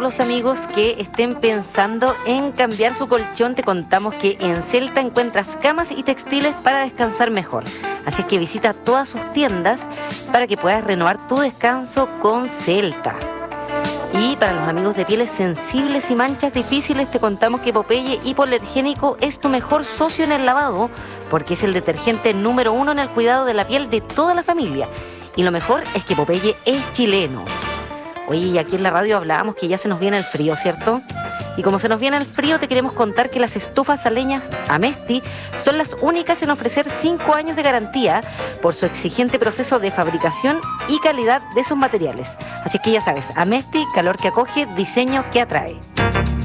todos los amigos que estén pensando en cambiar su colchón, te contamos que en Celta encuentras camas y textiles para descansar mejor. Así es que visita todas sus tiendas para que puedas renovar tu descanso con Celta. Y para los amigos de pieles sensibles y manchas difíciles, te contamos que Popeye Hipoalergénico es tu mejor socio en el lavado, porque es el detergente número 1 en el cuidado de la piel de toda la familia. Y lo mejor es que Popeye es chileno. Oye, y aquí en la radio hablábamos que ya se nos viene el frío, ¿cierto? Y como se nos viene el frío, te queremos contar que las estufas a leñas Amesti son las únicas en ofrecer 5 años de garantía por su exigente proceso de fabricación y calidad de sus materiales. Así que ya sabes, Amesti, calor que acoge, diseño que atrae.